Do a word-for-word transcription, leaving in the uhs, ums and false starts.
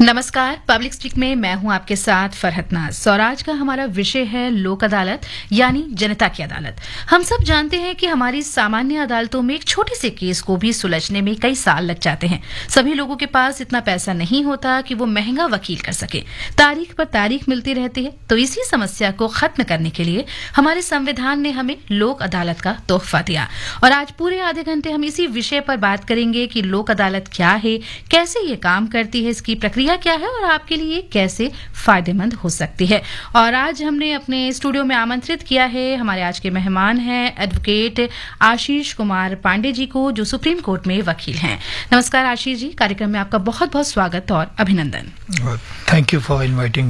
नमस्कार। Public speak में मैं हूं आपके साथ फरहत नाज और आज का हमारा विषय है लोक अदालत यानी जनता की अदालत। हम सब जानते हैं कि हमारी सामान्य अदालतों में एक छोटे से केस को भी सुलझने में कई साल लग जाते हैं। सभी लोगों के पास इतना पैसा नहीं होता कि वो महंगा वकील कर सके। तारीख पर तारीख मिलती रहती है। तो इसी समस्या को खत्म करने के लिए हमारे संविधान ने हमें लोक अदालत का तोहफा दिया और आज पूरे आधे घंटे हम इसी विषय पर बात करेंगे कि लोक अदालत क्या है, कैसे ये काम करती है, इसकी प्रक्रिया क्या है और आपके लिए कैसे फायदेमंद हो सकती है। और आज हमने अपने स्टूडियो में आमंत्रित किया है, हमारे आज के मेहमान हैं एडवोकेट आशीष कुमार पांडे जी को, जो सुप्रीम कोर्ट में वकील हैं। नमस्कार आशीष जी, कार्यक्रम में आपका बहुत बहुत स्वागत और अभिनंदन। Thank you for inviting